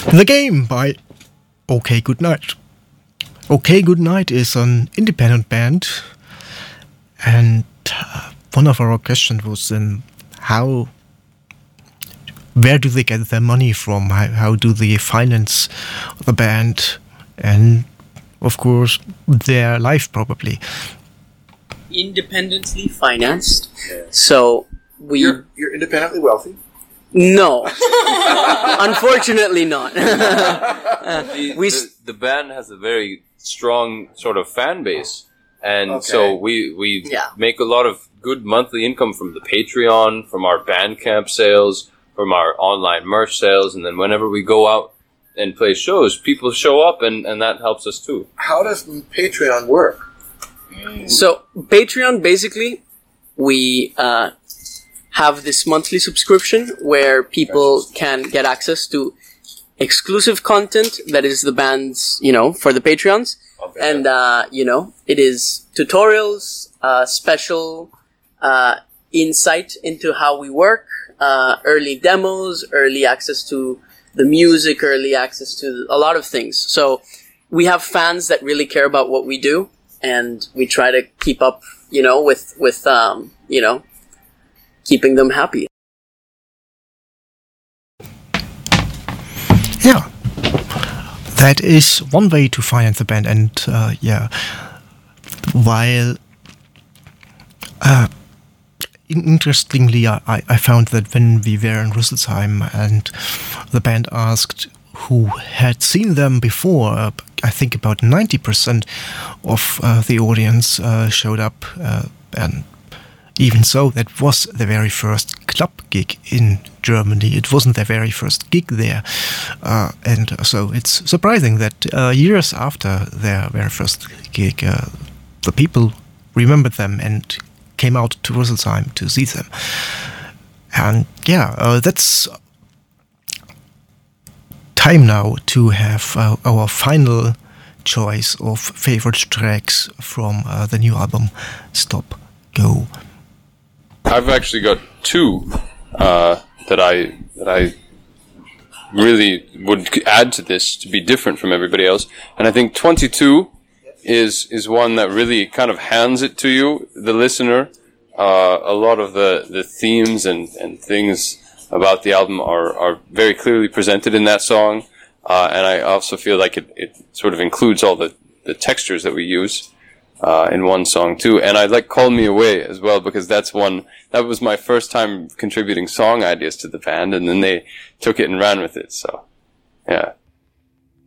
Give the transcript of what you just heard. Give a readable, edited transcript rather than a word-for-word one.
The Game by OK Goodnight. OK Goodnight is an independent band, and one of our questions was where do they get their money from? How do they finance the band? And of course, their life probably. Independently financed. So you're independently wealthy? No, unfortunately not. The band has a very strong sort of fan base, and so we make a lot of good monthly income from the Patreon, from our Bandcamp sales, from our online merch sales, and then whenever we go out and play shows, people show up, and that helps us too. How does Patreon work? So Patreon, basically, we have this monthly subscription where people can get access to exclusive content that is the band's, for the Patreons. And, it is tutorials, special insight into how we work, early demos, early access to the music, early access to a lot of things. So we have fans that really care about what we do, and we try to keep up, with keeping them happy. Yeah, that is one way to finance the band, and while interestingly, I found that when we were in Rüsselsheim and the band asked who had seen them before, I think about 90% of the audience showed up, and even so, that was the very first club gig in Germany. It wasn't their very first gig there. And so it's surprising that years after their very first gig, the people remembered them and came out to Rüsselsheim to see them. And that's time now to have our final choice of favorite tracks from the new album, Stop Go. I've actually got two that I really would add to this to be different from everybody else, and I think 22 is one that really kind of hands it to you, the listener. A lot of the themes and things about the album are very clearly presented in that song, and I also feel like it sort of includes all the textures that we use in one song too. And I like Call Me Away as well, because that was my first time contributing song ideas to the band, and then they took it and ran with it. So